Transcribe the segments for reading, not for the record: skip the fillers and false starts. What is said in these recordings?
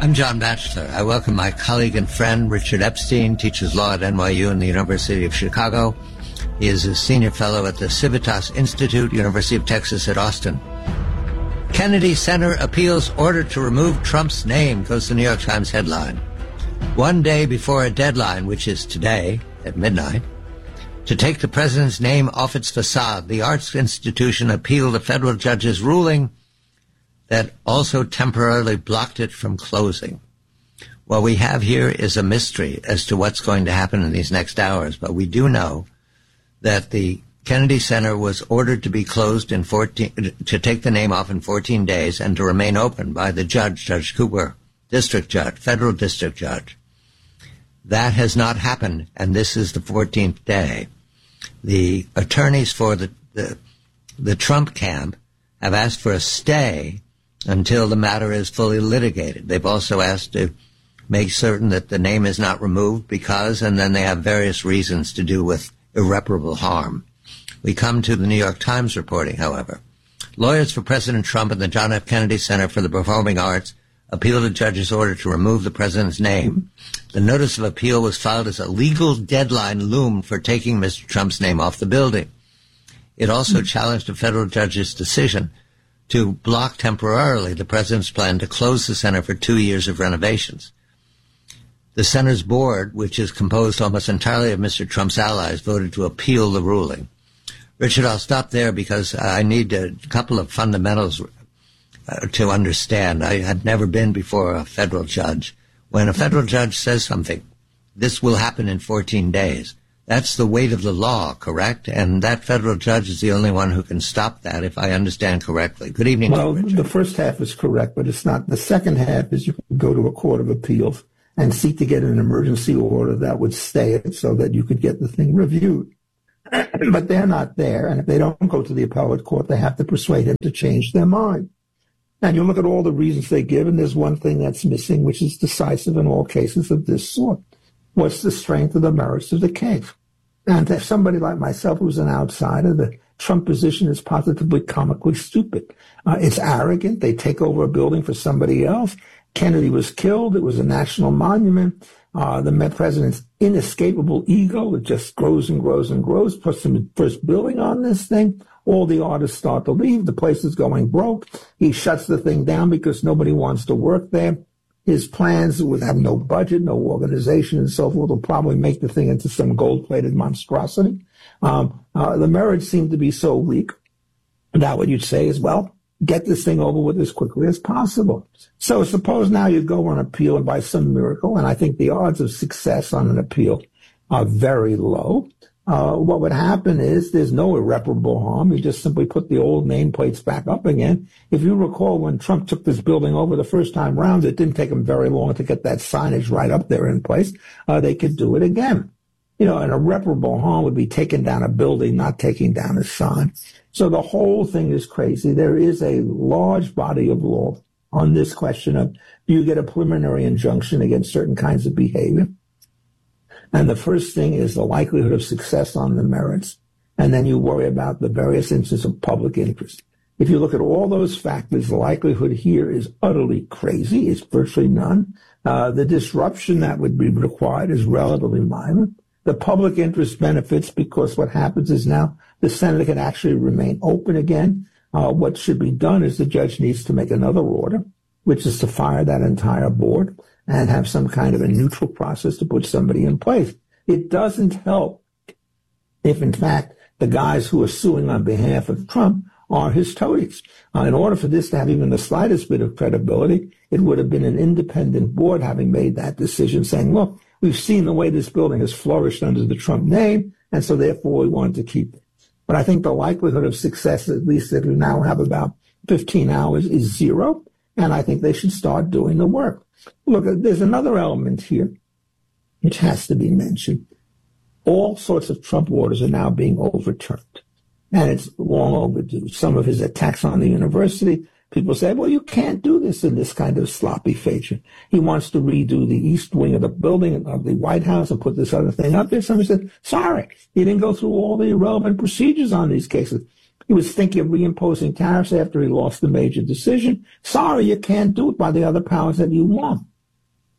I'm John Batchelor. I welcome my colleague and friend, Richard Epstein, teaches law at NYU and the University of Chicago. He is a senior fellow at the Civitas Institute, University of Texas at Austin. Kennedy Center appeals order to remove Trump's name, goes the New York Times headline. One day before a deadline, which is today at midnight, to take the president's name off its facade, the arts institution appealed a federal judge's ruling that also temporarily blocked it from closing. What we have here is a mystery as to what's going to happen in these next hours, but we do know that the Kennedy Center was ordered to be closed to take the name off in 14 days and to remain open by the judge, Judge Cooper, district judge, federal district judge. That has not happened, and this is the 14th day. The attorneys for the Trump camp have asked for a stay until the matter is fully litigated. They've also asked to make certain that the name is not removed because, and then they have various reasons to do with irreparable harm. We come to the New York Times reporting, however. Lawyers for President Trump and the John F. Kennedy Center for the Performing Arts appealed a judge's order to remove the president's name. The notice of appeal was filed as a legal deadline loomed for taking Mr. Trump's name off the building. It also challenged a federal judge's decision to block temporarily the president's plan to close the center for 2 years of renovations. The center's board, which is composed almost entirely of Mr. Trump's allies, voted to appeal the ruling. Richard, I'll stop there because I need a couple of fundamentals to understand. I had never been before a federal judge. When a federal judge says something, this will happen in 14 days. That's the weight of the law, correct? And that federal judge is the only one who can stop that, if I understand correctly. Good evening. Well, the first half is correct, but it's not. The second half is you can go to a court of appeals and seek to get an emergency order that would stay it so that you could get the thing reviewed. But they're not there, and if they don't go to the appellate court, they have to persuade him to change their mind. And you look at all the reasons they give, and there's one thing that's missing, which is decisive in all cases of this sort. What's the strength of the merits of the case? And if somebody like myself who's an outsider, the Trump position is positively comically stupid. It's arrogant. They take over a building for somebody else. Kennedy was killed. It was a national monument. The president's inescapable ego, it just grows and grows and grows. Puts him first building on this thing. All the artists start to leave. The place is going broke. He shuts the thing down because nobody wants to work there. His plans would have no budget, no organization, and so forth will probably make the thing into some gold-plated monstrosity. The merits seem to be so weak that what you'd say is, well, get this thing over with as quickly as possible. So suppose now you go on appeal and by some miracle, and I think the odds of success on an appeal are very low. What would happen is there's no irreparable harm. You just simply put the old nameplates back up again. If you recall, when Trump took this building over the first time round, it didn't take him very long to get that signage right up there in place. They could do it again. You know, an irreparable harm would be taking down a building, not taking down a sign. So the whole thing is crazy. There is a large body of law on this question of, do you get a preliminary injunction against certain kinds of behavior? And the first thing is the likelihood of success on the merits. And then you worry about the various instances of public interest. If you look at all those factors, the likelihood here is utterly crazy. It's virtually none. The disruption that would be required is relatively minor. The public interest benefits because what happens is now the Senate can actually remain open again. What should be done is the judge needs to make another order, which is to fire that entire board and have some kind of a neutral process to put somebody in place. It doesn't help if, in fact, the guys who are suing on behalf of Trump are his toadies. In order for this to have even the slightest bit of credibility, it would have been an independent board having made that decision saying, look, we've seen the way this building has flourished under the Trump name, and so therefore we want to keep it. But I think the likelihood of success, at least that we now have about 15 hours, is zero, and I think they should start doing the work. Look, there's another element here which has to be mentioned. All sorts of Trump orders are now being overturned, and it's long overdue. Some of his attacks on the university, people say, well, you can't do this in this kind of sloppy fashion. He wants to redo the east wing of the building of the White House and put this other thing up there. Somebody said, sorry, he didn't go through all the relevant procedures on these cases. He was thinking of reimposing tariffs after he lost the major decision. Sorry, you can't do it by the other powers that you want.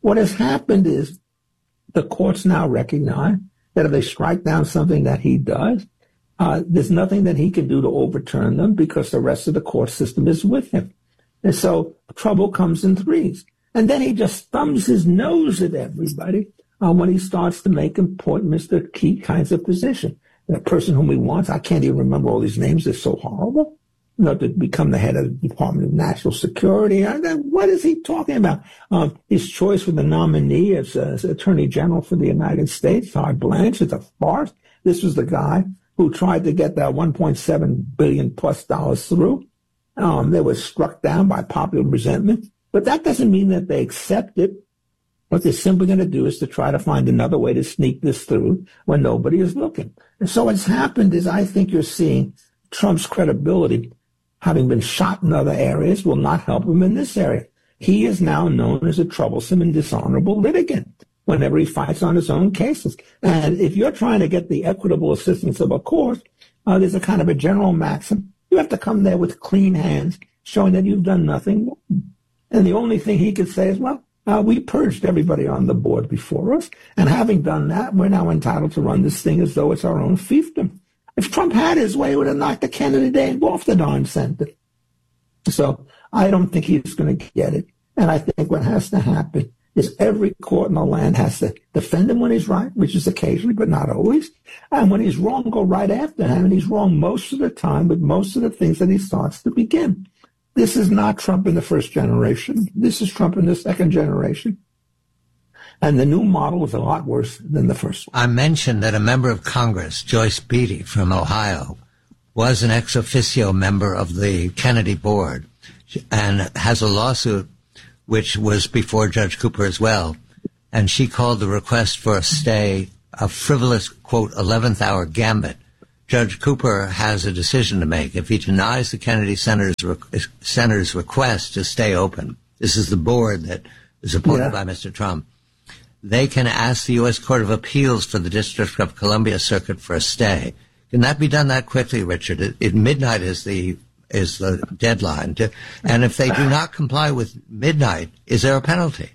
What has happened is the courts now recognize that if they strike down something that he does, there's nothing that he can do to overturn them because the rest of the court system is with him. And so trouble comes in threes. And then he just thumbs his nose at everybody when he starts to make important Mr. Key kinds of position. The person whom he wants, I can't even remember all these names, they're so horrible. You know, to become the head of the Department of National Security. What is he talking about? His choice for the nominee as Attorney General for the United States, Todd Blanche, it's a farce. This was the guy who tried to get that $1.7 billion plus through. They were struck down by popular resentment. But that doesn't mean that they accept it. What they're simply going to do is to try to find another way to sneak this through when nobody is looking. And so what's happened is I think you're seeing Trump's credibility, having been shot in other areas, will not help him in this area. He is now known as a troublesome and dishonorable litigant whenever he fights on his own cases. And if you're trying to get the equitable assistance of a court, there's a kind of a general maxim. You have to come there with clean hands, showing that you've done nothing wrong. And the only thing he could say is, well, we purged everybody on the board before us. And having done that, we're now entitled to run this thing as though it's our own fiefdom. If Trump had his way, he would have knocked the Kennedy Dame off the darn center. So I don't think he's going to get it. And I think what has to happen is every court in the land has to defend him when he's right, which is occasionally, but not always. And when he's wrong, go right after him. And he's wrong most of the time with most of the things that he starts to begin. This is not Trump in the first generation. This is Trump in the second generation. And the new model is a lot worse than the first one. I mentioned that a member of Congress, Joyce Beatty from Ohio, was an ex officio member of the Kennedy board and has a lawsuit which was before Judge Cooper as well. And she called the request for a stay a frivolous, quote, 11th hour gambit. Judge Cooper has a decision to make. If he denies the Kennedy senator's request to stay open, this is the board that is appointed by Mr. Trump, they can ask the U.S. Court of Appeals for the District of Columbia Circuit for a stay. Can that be done that quickly, Richard? Midnight is the deadline. And if they do not comply with midnight, is there a penalty?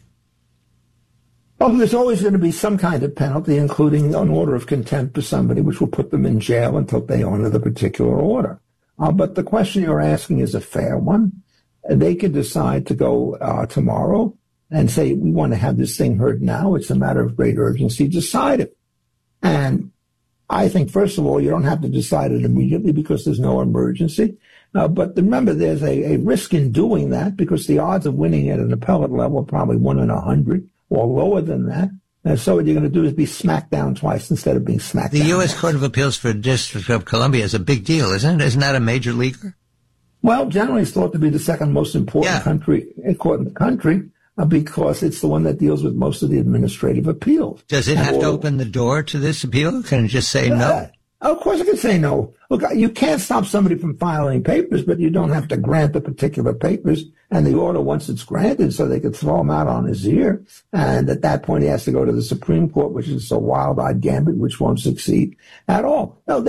Oh, there's always going to be some kind of penalty, including an order of contempt for somebody, which will put them in jail until they honor the particular order. But the question you're asking is a fair one. They could decide to go tomorrow and say, we want to have this thing heard now. It's a matter of great urgency. Decide it. And I think, first of all, you don't have to decide it immediately because there's no emergency. But remember, there's a risk in doing that because the odds of winning at an appellate level are probably 1 in 100 or lower than that. And so what you're going to do is be smacked down twice instead of being smacked down. The U.S. Court of Appeals for the District of Columbia is a big deal, isn't it? Isn't that a major leaguer? Well, generally it's thought to be the second most important court in the country because it's the one that deals with most of the administrative appeals. Does it have to open the door to this appeal? Can it just say no? Of course it can say no. Look, you can't stop somebody from filing papers, but you don't have to grant the particular papers and the order once it's granted so they could throw him out on his ear. And at that point, he has to go to the Supreme Court, which is a wild-eyed gambit, which won't succeed at all. No,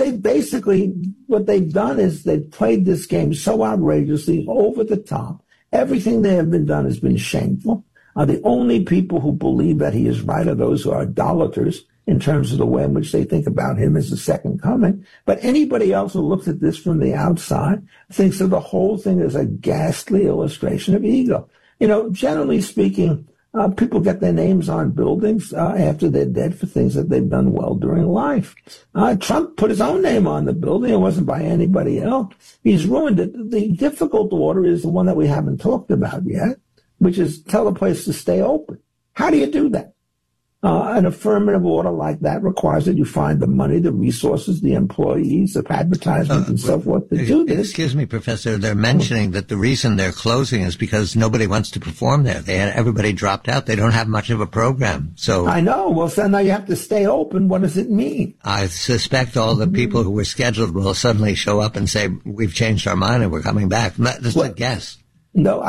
what they've done is they've played this game so outrageously over the top. Everything they have been done has been shameful. The only people who believe that he is right are those who are idolaters in terms of the way in which they think about him as the second coming. But anybody else who looks at this from the outside thinks that the whole thing is a ghastly illustration of ego. You know, generally speaking, people get their names on buildings after they're dead for things that they've done well during life. Trump put his own name on the building. It wasn't by anybody else. He's ruined it. The difficult order is the one that we haven't talked about yet, which is tell the place to stay open. How do you do that? An affirmative order like that requires that you find the money, the resources, the employees, the advertisements, and so forth to do this. Excuse me, Professor. They're mentioning that the reason they're closing is because nobody wants to perform there. Everybody dropped out. They don't have much of a program. So I know. Well, so now you have to stay open. What does it mean? I suspect all the people who were scheduled will suddenly show up and say, we've changed our mind and we're coming back. That's a guess. No,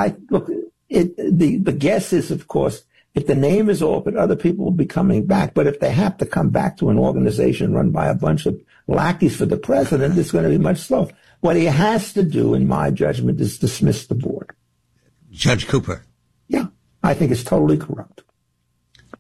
the guess is, of course, if the name is open, other people will be coming back. But if they have to come back to an organization run by a bunch of lackeys for the president, it's going to be much slower. What he has to do, in my judgment, is dismiss the board. Judge Cooper. Yeah, I think it's totally corrupt.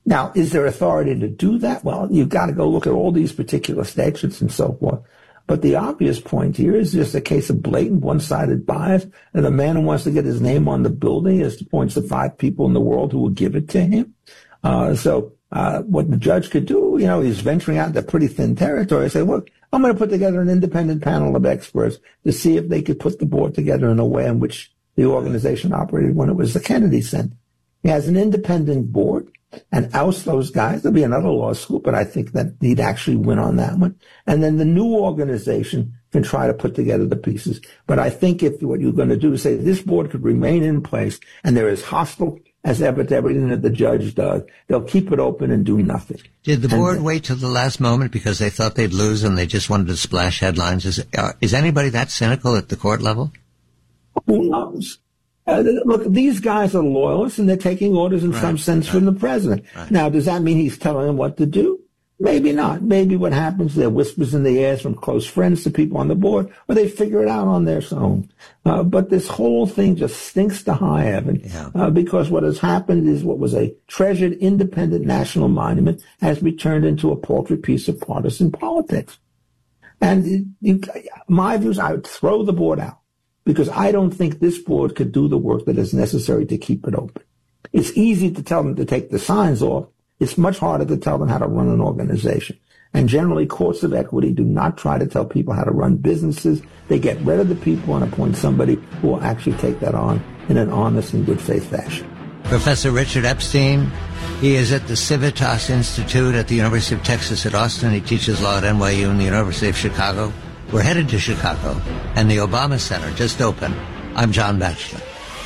Now, is there authority to do that? Well, you've got to go look at all these particular statutes and so forth. But the obvious point here is just a case of blatant one-sided bias, and a man who wants to get his name on the building points to 5 people in the world who will give it to him. So what the judge could do, he's venturing out into pretty thin territory. Say, look, I'm going to put together an independent panel of experts to see if they could put the board together in a way in which the organization operated when it was the Kennedy Center. He has an independent board and oust those guys. There'll be another lawsuit, but I think that he'd actually win on that one. And then the new organization can try to put together the pieces. But I think if what you're going to do is say this board could remain in place and they're as hostile as ever to everything that the judge does, they'll keep it open and do nothing. Did the board wait till the last moment because they thought they'd lose and they just wanted to splash headlines? Is anybody that cynical at the court level? Who knows? Look, these guys are loyalists, and they're taking orders in some sense from the president. Right. Now, does that mean he's telling them what to do? Maybe not. Maybe what happens, there are whispers in the air from close friends to people on the board, or they figure it out on their own. But this whole thing just stinks to high heaven, because what has happened is what was a treasured independent national monument has been turned into a paltry piece of partisan politics. And my view is I would throw the board out, because I don't think this board could do the work that is necessary to keep it open. It's easy to tell them to take the signs off. It's much harder to tell them how to run an organization. And generally, courts of equity do not try to tell people how to run businesses. They get rid of the people and appoint somebody who will actually take that on in an honest and good faith fashion. Professor Richard Epstein, he is at the Civitas Institute at the University of Texas at Austin. He teaches law at NYU and the University of Chicago. We're headed to Chicago, and the Obama Center just opened. I'm John Batchelor.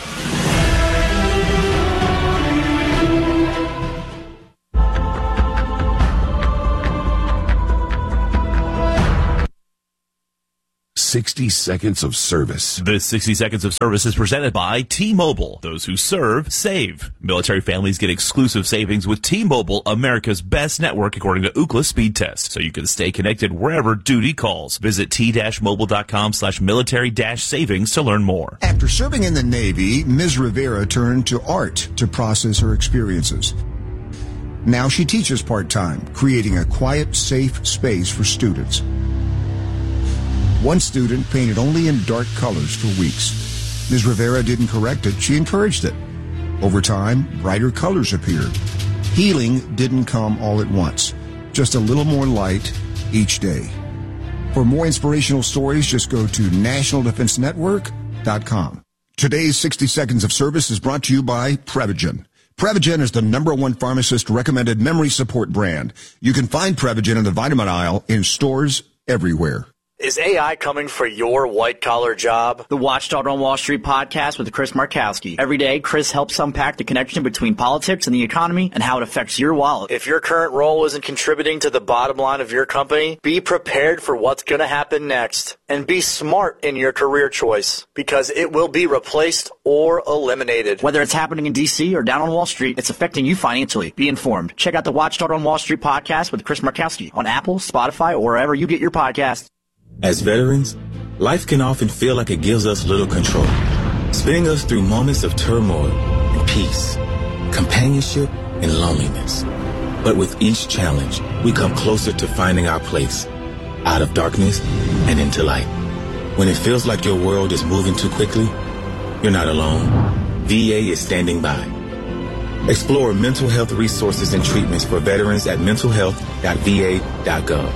60 Seconds of Service. This 60 Seconds of Service is presented by T-Mobile. Those who serve, save. Military families get exclusive savings with T-Mobile, America's best network according to Ookla speed test, so you can stay connected wherever duty calls. Visit t-mobile.com/military-savings to learn more. After serving in the Navy, Ms. Rivera turned to art to process her experiences. Now she teaches part-time, creating a quiet, safe space for students. One student painted only in dark colors for weeks. Ms. Rivera didn't correct it, she encouraged it. Over time, brighter colors appeared. Healing didn't come all at once, just a little more light each day. For more inspirational stories, just go to nationaldefensenetwork.com. Today's 60 Seconds of Service is brought to you by Prevagen. Prevagen is the #1 pharmacist-recommended memory support brand. You can find Prevagen in the vitamin aisle in stores everywhere. Is AI coming for your white-collar job? The Watchdog on Wall Street podcast with Chris Markowski. Every day, Chris helps unpack the connection between politics and the economy and how it affects your wallet. If your current role isn't contributing to the bottom line of your company, be prepared for what's going to happen next. And be smart in your career choice, because it will be replaced or eliminated. Whether it's happening in D.C. or down on Wall Street, it's affecting you financially. Be informed. Check out the Watchdog on Wall Street podcast with Chris Markowski on Apple, Spotify, or wherever you get your podcasts. As veterans, life can often feel like it gives us little control, spinning us through moments of turmoil and peace, companionship and loneliness. But with each challenge, we come closer to finding our place, out of darkness and into light. When it feels like your world is moving too quickly, you're not alone. VA is standing by. Explore mental health resources and treatments for veterans at mentalhealth.va.gov.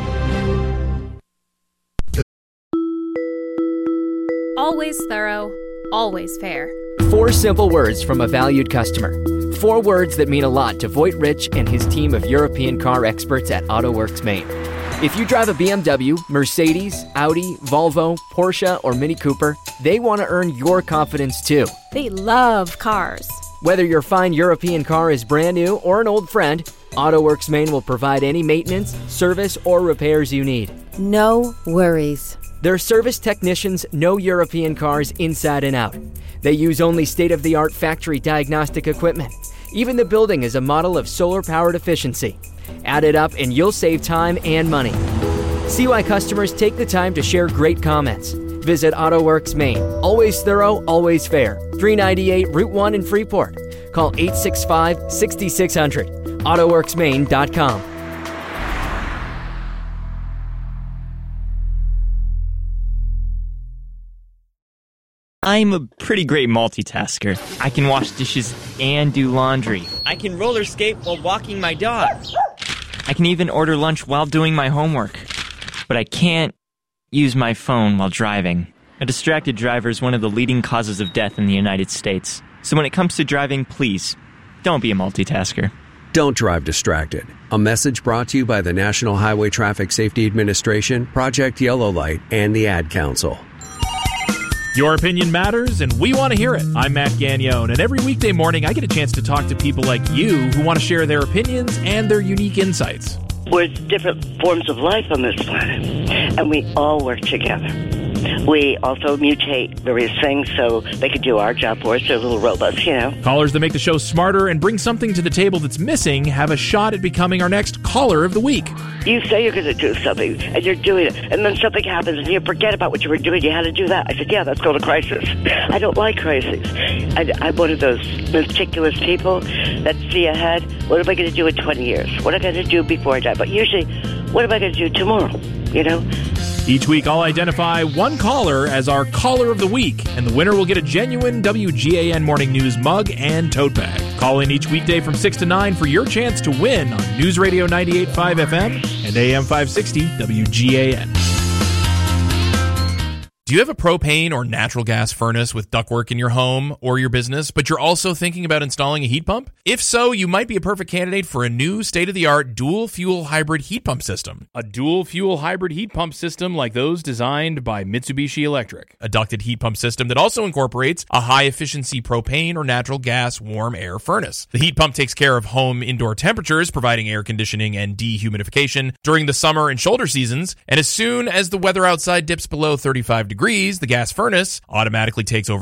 Always thorough, always fair. 4 simple words from a valued customer. 4 words that mean a lot to Voigt Rich and his team of European car experts at AutoWorks Maine. If you drive a BMW, Mercedes, Audi, Volvo, Porsche, or Mini Cooper, they want to earn your confidence too. They love cars. Whether your fine European car is brand new or an old friend, AutoWorks Maine will provide any maintenance, service, or repairs you need. No worries. Their service technicians know European cars inside and out. They use only state-of-the-art factory diagnostic equipment. Even the building is a model of solar-powered efficiency. Add it up and you'll save time and money. See why customers take the time to share great comments. Visit AutoWorks Maine. Always thorough, always fair. 398 Route 1 in Freeport. Call 865-6600 AutoWorksMaine.com. I'm a pretty great multitasker. I can wash dishes and do laundry. I can roller skate while walking my dog. I can even order lunch while doing my homework. But I can't use my phone while driving. A distracted driver is one of the leading causes of death in the United States. So when it comes to driving, please, don't be a multitasker. Don't drive distracted. A message brought to you by the National Highway Traffic Safety Administration, Project Yellow Light, and the Ad Council. Your opinion matters, and we want to hear it. I'm Matt Gagnone, and every weekday morning I get a chance to talk to people like you who want to share their opinions and their unique insights. We're different forms of life on this planet, and we all work together. We also mutate various things so they could do our job for us. They're little robots, you know. Callers that make the show smarter and bring something to the table that's missing have a shot at becoming our next Caller of the Week. You say you're going to do something, and you're doing it, and then something happens, and you forget about what you were doing. You had to do that. I said, yeah, that's called a crisis. I don't like crises. I'm one of those meticulous people that see ahead. What am I going to do in 20 years? What am I going to do before I die? But usually, what am I going to do tomorrow, you know? Each week, I'll identify one caller as our Caller of the Week, and the winner will get a genuine WGAN Morning News mug and tote bag. Call in each weekday from 6 to 9 for your chance to win on News Radio 98.5 FM and AM 560 WGAN. Do you have a propane or natural gas furnace with ductwork in your home or your business, but you're also thinking about installing a heat pump? If so, you might be a perfect candidate for a new state-of-the-art dual-fuel hybrid heat pump system. A dual-fuel hybrid heat pump system like those designed by Mitsubishi Electric. A ducted heat pump system that also incorporates a high-efficiency propane or natural gas warm air furnace. The heat pump takes care of home indoor temperatures, providing air conditioning and dehumidification during the summer and shoulder seasons, and as soon as the weather outside dips below 35 degrees, the gas furnace automatically takes over